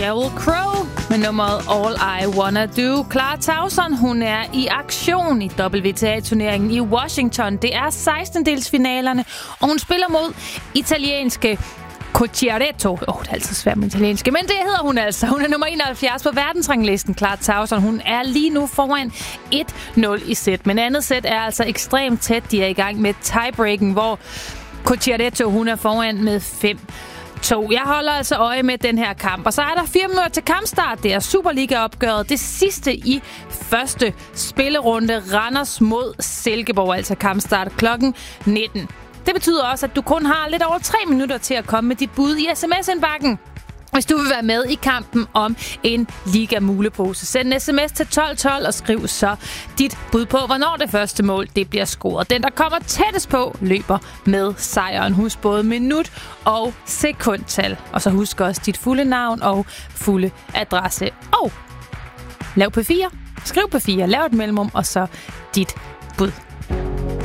Sheryl Crow med nummeret All I Wanna Do. Clara Tauson, hun er i aktion i WTA-turneringen i Washington. Det er 16-delsfinalerne, og hun spiller mod italienske Cocciaretto. Det er altid svært med italienske, men det hedder hun altså. Hun er nummer 71 på verdensranglisten, Clara Tauson. Hun er lige nu foran 1-0 i sæt. Men andet sæt er altså ekstremt tæt. De er i gang med tiebreaken, hvor Cocciaretto, hun er foran med 5-2. Jeg holder altså øje med den her kamp. Og så er der 4 minutter til kampstart. Det er Superliga-opgøret. Det sidste i første spillerunde. Randers mod Silkeborg. Altså kampstart klokken 19. Det betyder også, at du kun har lidt over 3 minutter til at komme med dit bud i sms-indbakken, hvis du vil være med i kampen om en Liga-mulepose. Send en sms til 1212 og skriv så dit bud på, hvornår det første mål det bliver scoret. Den, der kommer tættest på, løber med sejren. Husk både minut og sekundtal. Og så husk også dit fulde navn og fulde adresse. Og lav P4. Skriv P4. Lav et mellemrum, og så dit bud.